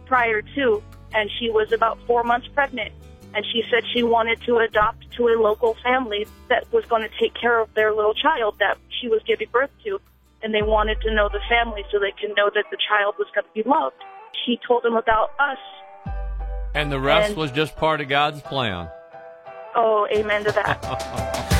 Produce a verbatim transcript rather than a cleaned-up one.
prior to, and she was about four months pregnant. And she said she wanted to adopt to a local family that was going to take care of their little child that she was giving birth to. And they wanted to know the family so they could know that the child was going to be loved. She told them about us. And the rest and, was just part of God's plan. Oh, amen to that.